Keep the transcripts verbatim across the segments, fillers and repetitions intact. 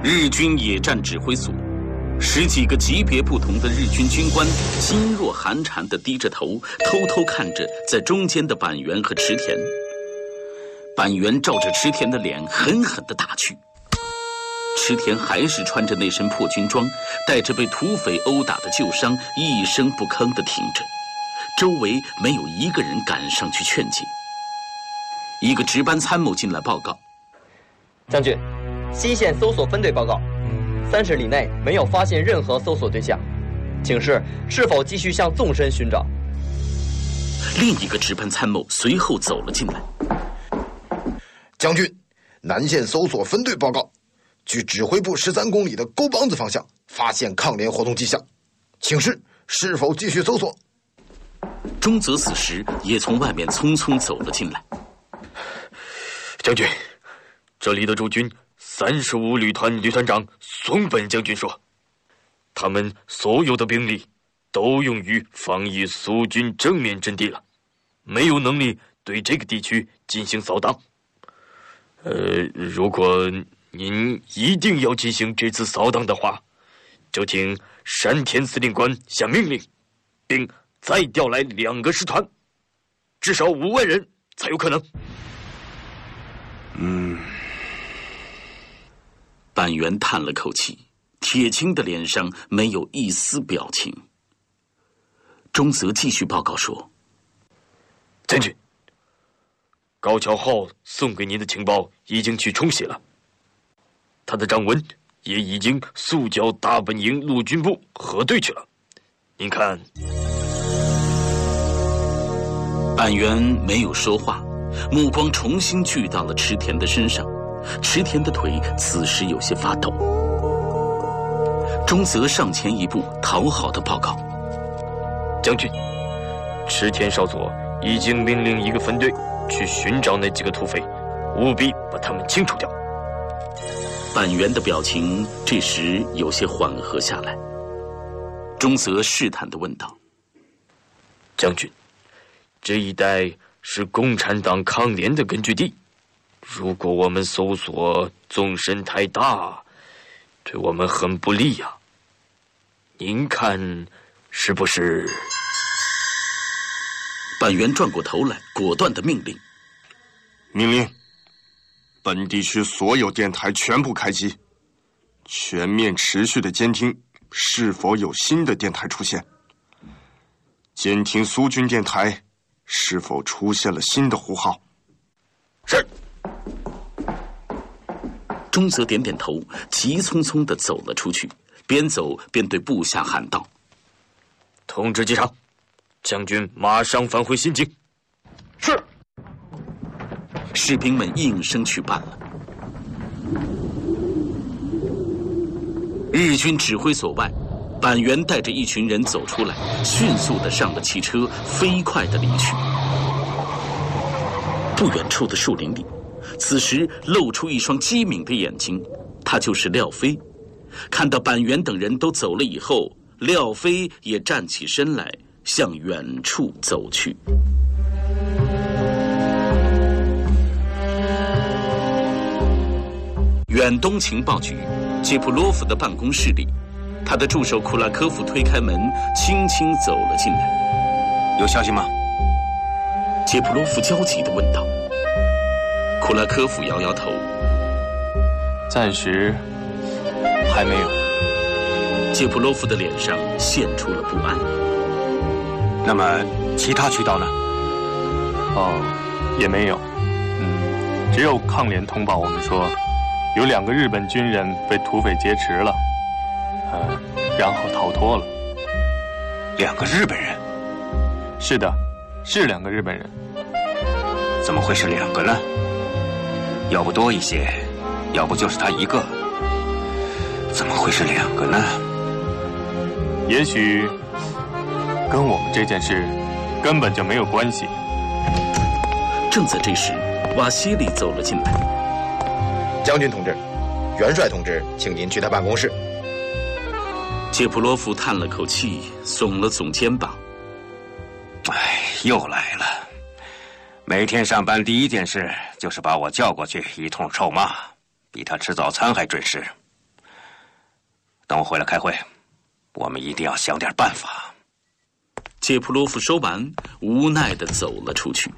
日军野战指挥所，十几个级别不同的日军军官噤若寒蝉地低着头，偷偷看着在中间的板垣和池田。板垣照着池田的脸狠狠地打去。池田还是穿着那身破军装，带着被土匪殴打的旧伤，一声不吭地挺着。周围没有一个人敢上去劝解。一个值班参谋进来报告： 将军，西线搜索分队报告，三十里内没有发现任何搜索对象，请示是否继续向纵深寻找。 另一个值班参谋随后走了进来。 将军，南线搜索分队报告，距指挥部十三公里的沟帮子方向发现抗联活动迹象，请示是否继续搜索。 中泽此时也从外面匆匆走了进来。 将军，这里的驻军三十五旅团旅团长松本将军说，他们所有的兵力都用于防御苏军正面阵地了，没有能力对这个地区进行扫荡。呃，如果您一定要进行这次扫荡的话，就请山田司令官下命令，并再调来两个师团，至少五万人才有可能。 嗯。板垣叹了口气，铁青的脸上没有一丝表情。中泽继续报告说： 将军，高桥浩送给您的情报已经去冲洗了，他的长文也已经速交大本营陆军部核对去了。您看。 板垣没有说话，目光重新聚到了池田的身上。池田的腿此时有些发抖。中泽上前一步，讨好的报告： 将军，池田少佐已经命令一个分队去寻找那几个土匪，务必把他们清除掉。 板垣的表情这时有些缓和下来。中泽试探地问道： 将军，这一带是共产党抗联的根据地，如果我们搜索纵深太大，对我们很不利呀、啊。您看是不是？ 板垣转过头来，果断的命令： 命令，本地区所有电台全部开机，全面持续的监听是否有新的电台出现，监听苏军电台是否出现了新的呼号。 是。 中泽点点头，急匆匆地走了出去，边走边对部下喊道： 通知机场，将军马上返回新井。 是。 士兵们应声去办了。日军指挥所外，板垣带着一群人走出来，迅速地上了汽车，飞快地离去。不远处的树林里，此时露出一双机敏的眼睛，他就是廖飞。看到板垣等人都走了以后，廖飞也站起身来，向远处走去。远东情报局杰普洛夫的办公室里，他的助手库拉科夫推开门，轻轻走了进来。 有消息吗？ 杰普洛夫焦急地问道。库拉科夫摇摇头， 暂时还没有。 杰普洛夫的脸上现出了不安。 那么其他渠道呢？ 哦，也没有。嗯，只有抗联通报我们说，有两个日本军人被土匪劫持了，呃，然后逃脱了。 两个日本人？ 是的，是两个日本人。 怎么会是两个呢？要不多一些，要不就是他一个，怎么会是两个呢？ 也许跟我们这件事根本就没有关系。 正在这时，瓦西里走了进来。 将军同志，元帅同志，请您去他办公室。 杰普洛夫叹了口气，耸了耸肩膀。 哎，又来了。每天上班第一件事就是把我叫过去一通臭骂，比他吃早餐还准时。 等我回来开会，我们一定要想点办法。 杰普罗夫说完，无奈地走了出去。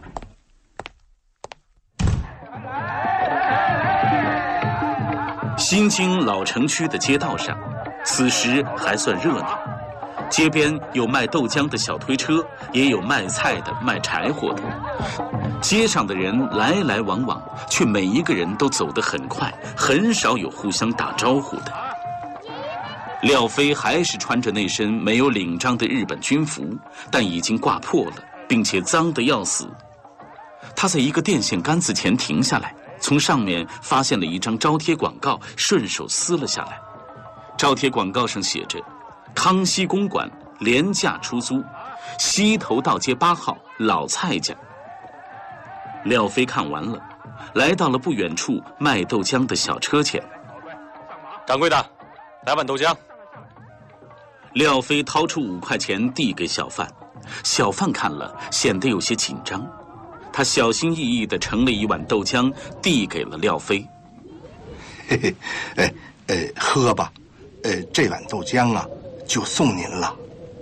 新京老城区的街道上，此时还算热闹。街边有卖豆浆的小推车，也有卖菜的、卖柴火的。街上的人来来往往，却每一个人都走得很快，很少有互相打招呼的。廖飞还是穿着那身没有领章的日本军服，但已经挂破了，并且脏得要死。他在一个电线杆子前停下来，从上面发现了一张招贴广告，顺手撕了下来。招贴广告上写着康熙公馆廉价出租，西头道街八号老蔡家。廖飞看完了，来到了不远处卖豆浆的小车前。 掌柜的，来碗豆浆。 廖飞掏出五块钱递给小贩，小贩看了显得有些紧张，他小心翼翼地盛了一碗豆浆递给了廖飞。 嘿嘿，哎呃，喝吧，呃，这碗豆浆啊，就送您了。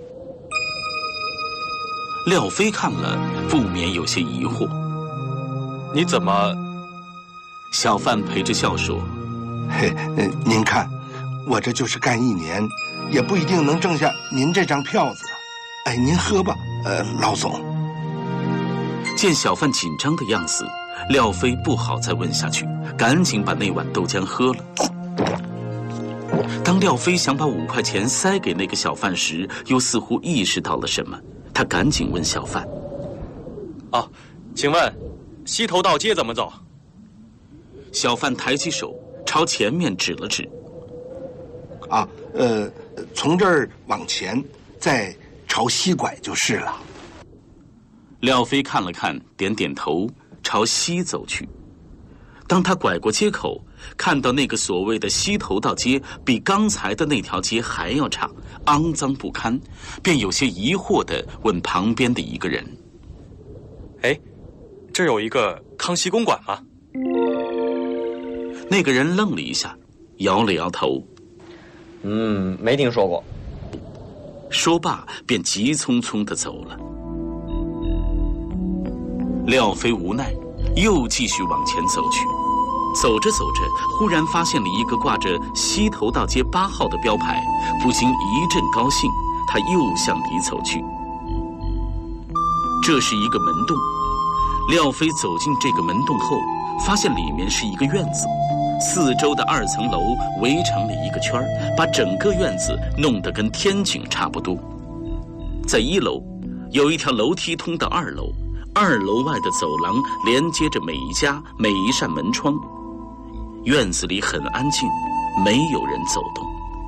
廖飞看了不免有些疑惑， 你怎么？ 小贩陪着笑说：“ 嘿，呃，您看，我这就是干一年，也不一定能挣下您这张票子。哎，您喝吧，呃，老总。” 见小贩紧张的样子，廖飞不好再问下去，赶紧把那碗豆浆喝了。当廖飞想把五块钱塞给那个小贩时，又似乎意识到了什么，他赶紧问小贩：“ 哦，请问西头道街怎么走？” 小贩抬起手朝前面指了指：“ 啊，呃，从这儿往前，再朝西拐就是了。” 廖飞看了看，点点头，朝西走去。当他拐过街口，看到那个所谓的西头道街比刚才的那条街还要差，肮脏不堪，便有些疑惑地问旁边的一个人：“ 哎，这有一个康熙公馆吗？” 那个人愣了一下，摇了摇头：“ 嗯，没听说过。” 说罢，便急匆匆地走了。廖飞无奈，又继续往前走去。走着走着，忽然发现了一个挂着西头道街八号的标牌，不禁一阵高兴，他又向里走去。这是一个门洞，廖飞走进这个门洞后，发现里面是一个院子，四周的二层楼围成了一个圈，把整个院子弄得跟天井差不多。在一楼，有一条楼梯通到二楼，二楼外的走廊连接着每一家每一扇门窗。院子里很安静，没有人走动。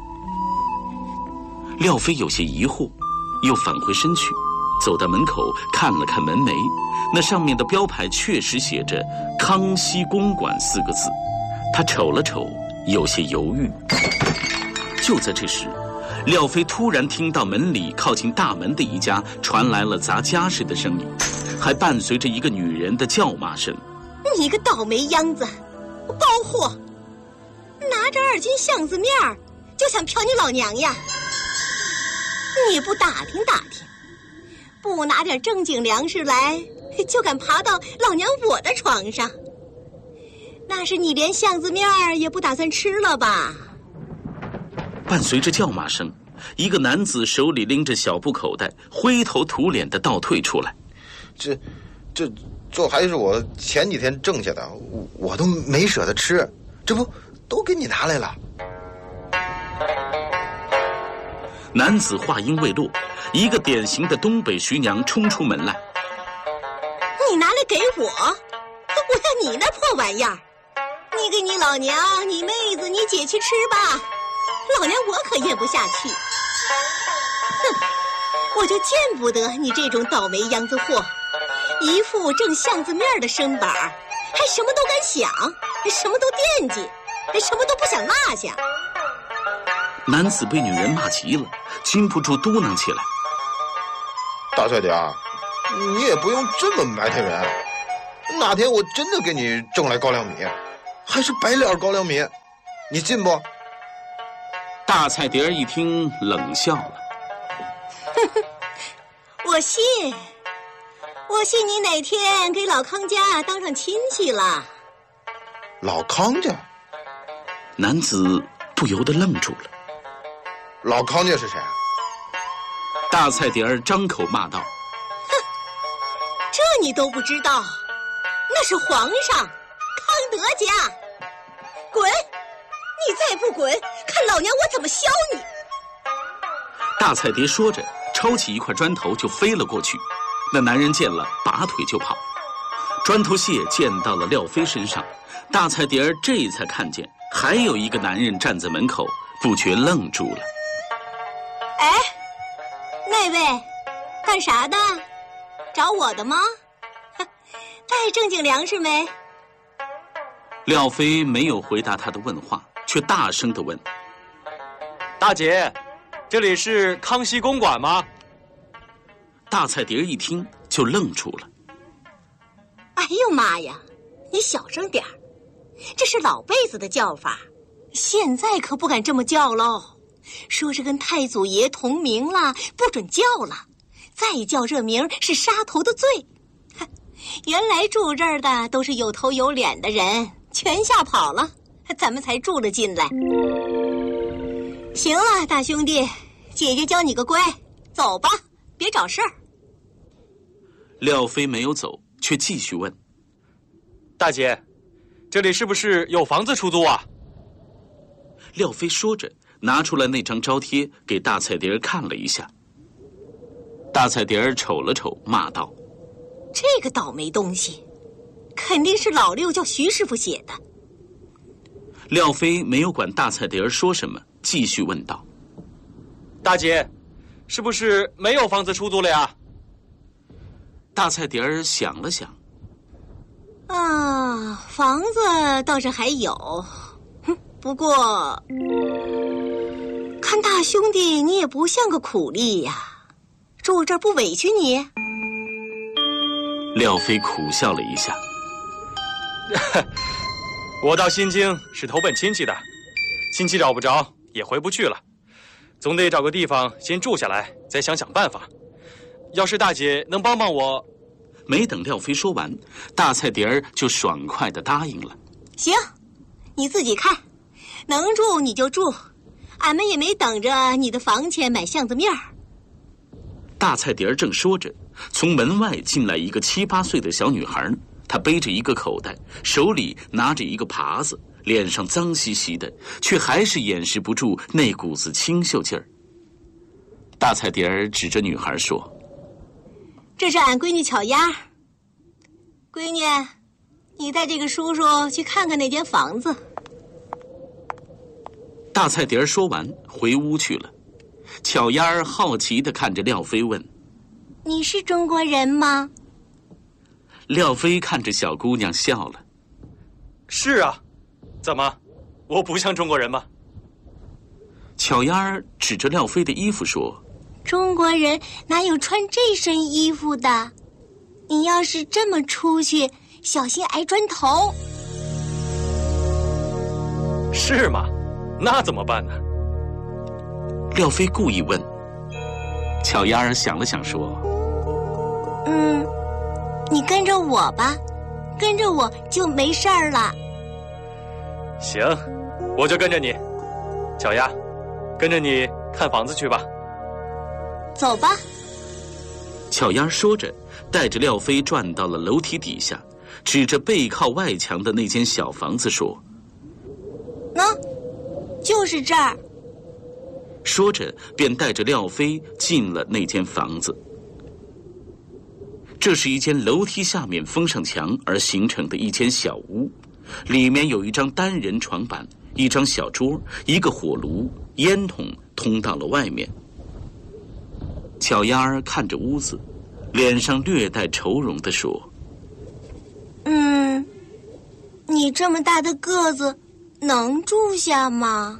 廖飞有些疑惑，又返回身去，走到门口看了看门楣，那上面的标牌确实写着康熙公馆四个字。他瞅了瞅，有些犹豫。就在这时，廖飞突然听到门里靠近大门的一家传来了砸家事的声音，还伴随着一个女人的叫骂声：“ 你个倒霉秧子，包货，拿着二斤巷子面儿就想嫖你老娘呀？你不打听打听，不拿点正经粮食来，就敢爬到老娘我的床上？那是你连巷子面儿也不打算吃了吧？” 伴随着叫骂声，一个男子手里拎着小布口袋，灰头土脸地倒退出来。 这这这还是我前几天挣下的，我我都没舍得吃，这不都给你拿来了。 男子话音未落，一个典型的东北徐娘冲出门来：“ 你拿来给我，我要你那破玩意儿！你给你老娘、你妹子、你姐去吃吧，老娘我可咽不下去。哼，我就见不得你这种倒霉秧子货，一副挣巷子面的身板，还什么都敢想，什么都惦记，什么都不想落下。” 男子被女人骂急了，禁不住嘟囔起来：“ 大帅爹，你也不用这么埋汰人。哪天我真的给你挣来高粱米，还是白脸高粱米，你信不？” 大菜碟儿一听，冷笑了。 我信，我信你哪天给老康家当上亲戚了。 老康家？ 男子不由得愣住了。 老康家是谁啊？ 大菜碟儿张口骂道：“ 哼，这你都不知道？那是皇上康德家。滚！你再不滚，看老娘我怎么削你！” 大菜碟说着，抄起一块砖头就飞了过去。那男人见了，拔腿就跑。砖头屑溅到了廖飞身上，大菜碟儿这才看见还有一个男人站在门口，不觉愣住了。 哎，那位，干啥的？找我的吗？带正经粮食没？ 廖飞没有回答他的问话，却大声地问：“ 大姐，这里是康熙公馆吗？” 大菜碟儿一听就愣住了。 哎呦妈呀，你小声点儿，这是老辈子的叫法，现在可不敢这么叫喽。说是跟太祖爷同名了，不准叫了，再叫这名是杀头的罪。原来住这儿的都是有头有脸的人，全吓跑了，咱们才住了进来。行了，大兄弟，姐姐教你个乖，走吧，别找事儿。 廖飞没有走，却继续问：“ 大姐，这里是不是有房子出租啊？” 廖飞说着，拿出来那张招贴给大菜碟儿看了一下。大菜碟儿瞅了瞅，骂道：“ 这个倒霉东西，肯定是老六叫徐师傅写的。” 廖飞没有管大菜碟儿说什么，继续问道：“ 大姐，是不是没有房子出租了呀？” 大菜碟儿想了想：“ 啊，房子倒是还有，不过看大兄弟你也不像个苦力呀，住这儿不委屈你？” 廖飞苦笑了一下：“ 我到新京是投奔亲戚的，亲戚找不着也回不去了，总得找个地方先住下来，再想想办法。要是大姐能帮帮我……” 没等廖飞说完，大菜碟儿就爽快地答应了。 “行，你自己看，能住你就住，俺们也没等着你的房钱买巷子面儿。” 大菜碟儿正说着，从门外进来一个七八岁的小女孩，她背着一个口袋，手里拿着一个耙子，脸上脏兮兮的，却还是掩饰不住那股子清秀劲儿。大菜碟儿指着女孩说：“ 这是俺闺女巧丫，闺女，你带这个叔叔去看看那间房子。” 大菜碟儿说完，回屋去了。巧丫儿好奇地看着廖飞问：“ 你是中国人吗？” 廖飞看着小姑娘笑了：“ 是啊，怎么，我不像中国人吗？” 巧丫儿指着廖飞的衣服说：“ 中国人哪有穿这身衣服的？你要是这么出去，小心挨砖头。” 是吗？那怎么办呢？ 廖飞故意问。巧丫儿想了想说：“ 嗯，你跟着我吧，跟着我就没事儿了。” 行，我就跟着你。巧丫，跟着你看房子去吧。 走吧。 巧丫说着，带着廖飞转到了楼梯底下，指着背靠外墙的那间小房子说：“ 喏，就是这儿。” 说着，便带着廖飞进了那间房子。这是一间楼梯下面封上墙而形成的一间小屋，里面有一张单人床板、一张小桌、一个火炉，烟筒通到了外面。巧丫儿看着屋子，脸上略带愁容地说：“ 嗯，你这么大的个子，能住下吗？”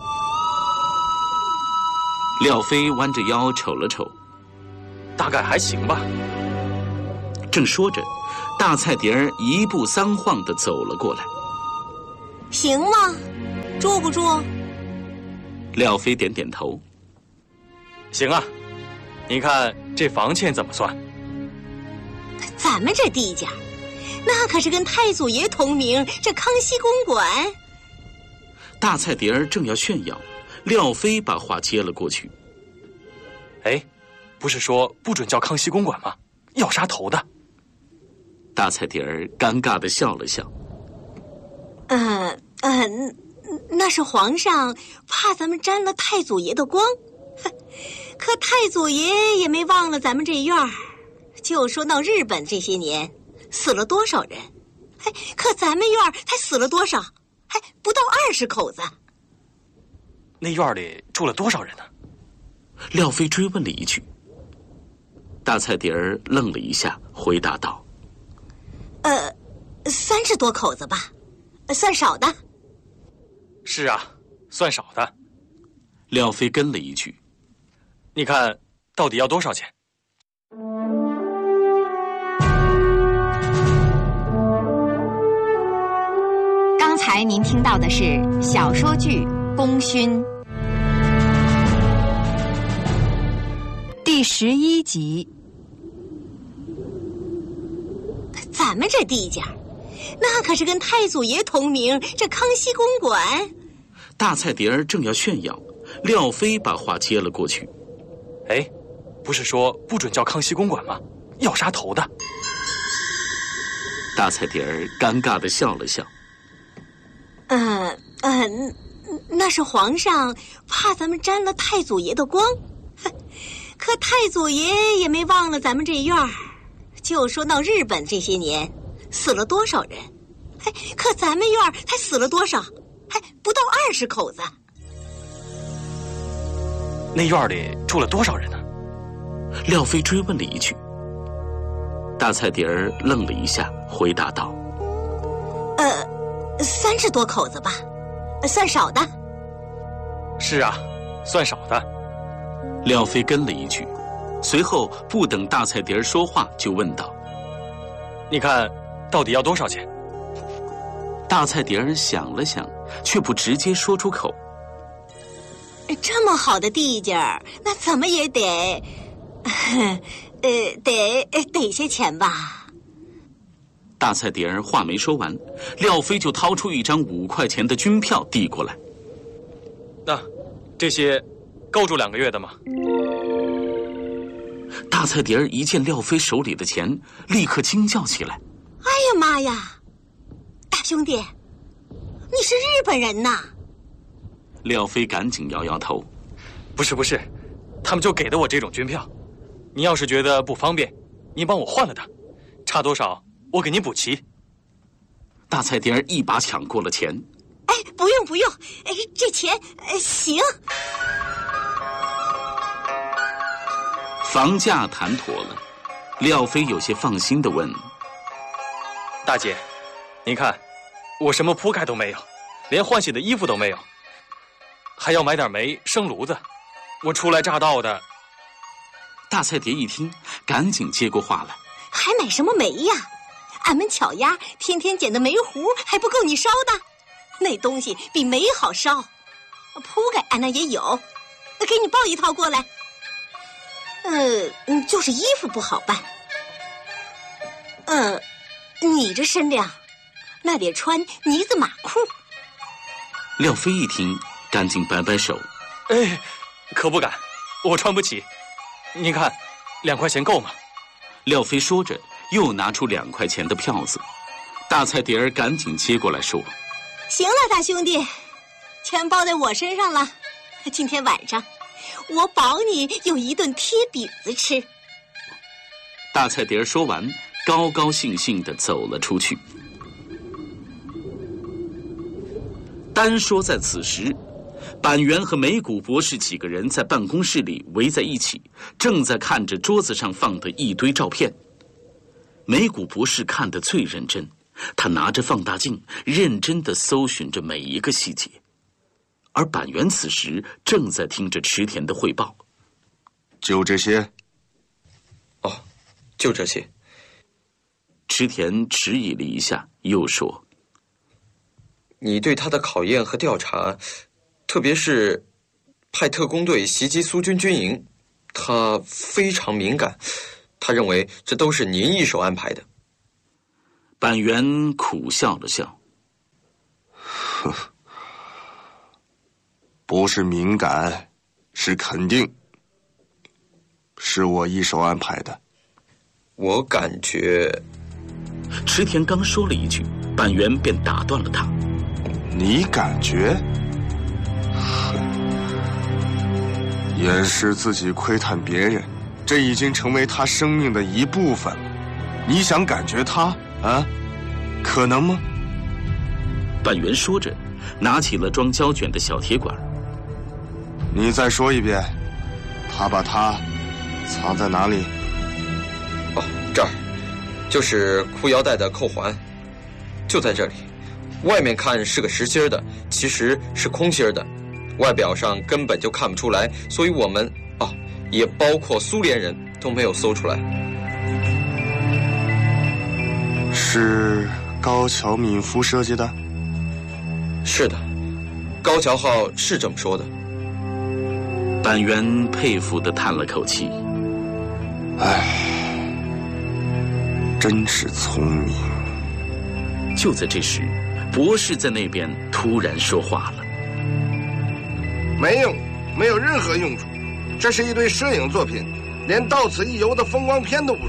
廖飞弯着腰瞅了瞅， 大概还行吧。 正说着，大菜碟儿一步三晃地走了过来。 行吗？住不住？ 廖飞点点头。 行啊，您看这房钱怎么算？ 咱们这地界，那可是跟太祖爷同名，这康熙公馆。 大菜碟儿正要炫耀，廖飞把话接了过去。 哎，不是说不准叫康熙公馆吗？要杀头的。 大菜碟儿尴尬地笑了笑。 呃呃，那是皇上怕咱们沾了太祖爷的光，可太祖爷也没忘了咱们这院儿。就说闹日本这些年死了多少人，哎，可咱们院儿才死了多少？还不到二十口子。 那院里住了多少人呢？ 廖飞追问了一句。大菜碟儿愣了一下，回答道：“ 呃，三十多口子吧，算少的。” 是啊，算少的。 廖飞跟了一句：“ 你看，到底要多少钱？” 刚才您听到的是小说剧《功勋》第十一集。 咱们这地界，那可是跟太祖爷同名，这康熙公馆。 大菜碟儿正要炫耀，廖飞把话接了过去。 哎，不是说不准叫康熙公馆吗？要杀头的。 大菜碟儿尴尬地笑了笑。 呃呃，那是皇上怕咱们沾了太祖爷的光，可太祖爷也没忘了咱们这院儿。就说闹日本这些年死了多少人，哎，可咱们院儿才死了多少？还不到二十口子。 那院里住了多少人呢？ 廖飞追问了一句。大菜碟儿愣了一下，回答道：“ 呃，三十多口子吧，算少的。” 是啊，算少的。 廖飞跟了一句，随后不等大菜碟儿说话，就问道：“ 你看，到底要多少钱？” 大菜碟儿想了想，却不直接说出口。 这么好的地界儿，那怎么也得，呃，得得些钱吧。 大菜碟儿话没说完，廖飞就掏出一张五块钱的军票递过来。 那这些够住两个月的吗？ 大菜碟儿一见廖飞手里的钱，立刻惊叫起来：“ 哎呀妈呀！大兄弟，你是日本人呐！” 廖飞赶紧摇摇头：“ 不是不是，他们就给的我这种军票。你要是觉得不方便，您帮我换了它，差多少我给您补齐。” 大菜碟儿一把抢过了钱：“ 哎，不用不用，哎，这钱哎行。” 房价谈妥了，廖飞有些放心地问：“ 大姐，您看，我什么铺盖都没有，连换洗的衣服都没有，还要买点煤生炉子。我初来乍到的。” 大菜碟一听，赶紧接过话来：“ 还买什么煤呀？俺们巧丫天天捡的煤糊还不够你烧的，那东西比煤好烧。铺盖俺那也有，给你抱一套过来。呃，就是衣服不好办。呃，你这身量，那得穿呢子马裤。” 廖飞一听，赶紧摆摆手：“ 哎，可不敢，我穿不起。您看，两块钱够吗？” 廖飞说着，又拿出两块钱的票子。大菜碟儿赶紧接过来说：“ 行了，大兄弟，钱包在我身上了。今天晚上，我保你有一顿贴饼子吃。” 大菜碟儿说完，高高兴兴地走了出去。单说在此时，板垣和梅谷博士几个人在办公室里围在一起，正在看着桌子上放的一堆照片。梅谷博士看得最认真，他拿着放大镜，认真地搜寻着每一个细节。而板垣此时正在听着池田的汇报。 就这些？ 哦，就这些。 池田迟疑了一下，又说：“ 你对他的考验和调查，特别是派特工队袭击苏军军营，他非常敏感，他认为这都是您一手安排的。 板垣苦笑了笑， 哼，不是敏感，是肯定，是我一手安排的。 我感觉， 池田刚说了一句，板垣便打断了他。 你感觉？哼，掩饰自己窥探别人，这已经成为他生命的一部分了。你想感觉他啊？可能吗？ 板垣说着，拿起了装胶卷的小铁管。 你再说一遍，他把它藏在哪里？ 哦，这儿，就是裤腰带的扣环，就在这里。外面看是个实心的，其实是空心的，外表上根本就看不出来，所以我们啊，也包括苏联人都没有搜出来。 是高桥敏夫设计的？ 是的，高桥号是这么说的。 板垣佩服地叹了口气， 唉，真是聪明。 就在这时，博士在那边突然说话了：“ 没用，没有任何用处。这是一堆摄影作品，连到此一游的风光片都不如。”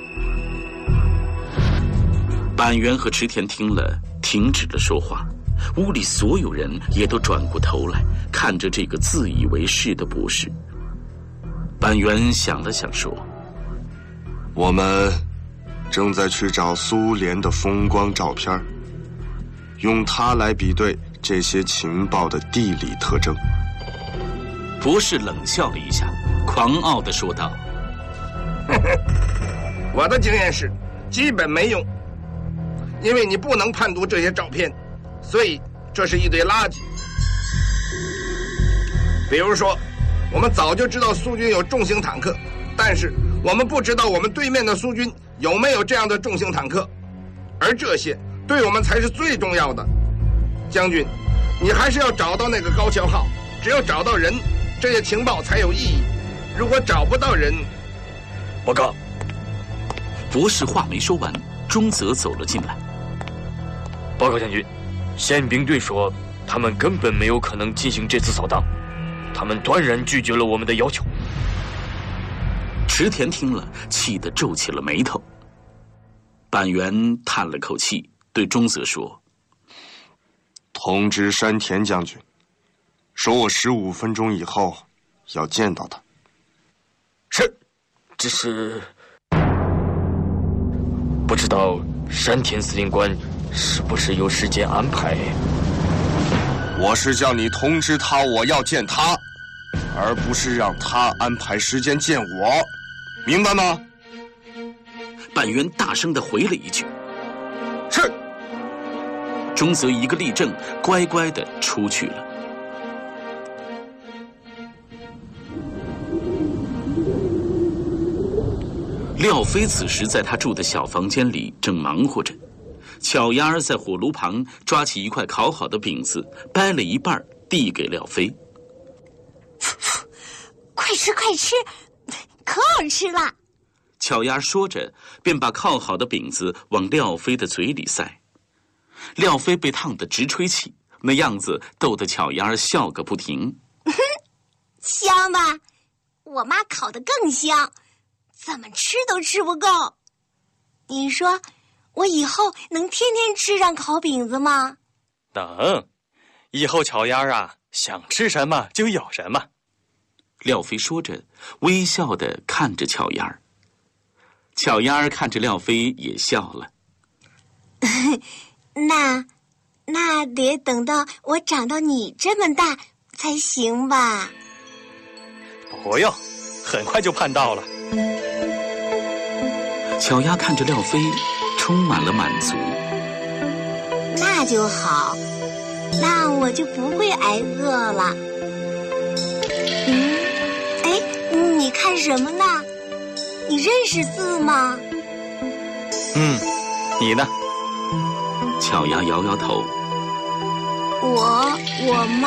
板垣和池田听了，停止了说话。屋里所有人也都转过头来，看着这个自以为是的博士。板垣想了想说：“ 我们正在去找苏联的风光照片，用它来比对这些情报的地理特征。” 博士冷笑了一下，狂傲地说道：“ 我的经验是，基本没用，因为你不能判读这些照片。所以这是一堆垃圾。比如说，我们早就知道苏军有重型坦克，但是我们不知道我们对面的苏军有没有这样的重型坦克，而这些对我们才是最重要的。将军，你还是要找到那个高桥号，只有找到人，这些情报才有意义。如果找不到人， 报告。 博士话没说完，中泽走了进来。 报告将军。宪兵队说，他们根本没有可能进行这次扫荡，他们断然拒绝了我们的要求。 池田听了，气得皱起了眉头。板垣叹了口气，对中泽说：“ 通知山田将军，说我十五分钟以后要见到他。” 是，只是不知道山田司令官是不是有时间安排？ 我是叫你通知他我要见他，而不是让他安排时间见我，明白吗？ 板垣大声地回了一句：“ 是。” 中泽一个立正，乖乖地出去了。廖飞此时在他住的小房间里正忙活着。巧丫儿在火炉旁抓起一块烤好的饼子，掰了一半递给廖飞。 快吃快吃，可好吃了！ 巧丫说着，便把烤好的饼子往廖飞的嘴里塞。廖飞被烫得直吹气，那样子逗得巧丫笑个不停。 香吧？我妈烤得更香，怎么吃都吃不够。你说我以后能天天吃上烤饼子吗？ 能，以后巧丫啊，想吃什么就有什么。 廖飞说着，微笑地看着巧丫儿。巧丫儿看着廖飞也笑了。 那，那得等到我长到你这么大才行吧？ 不用，很快就盼到了。 巧丫看着廖飞，充满了满足。 那就好，那我就不会挨饿了。嗯，哎，你看什么呢？你认识字吗？ 嗯，你呢？ 巧丫摇摇头。 我我妈。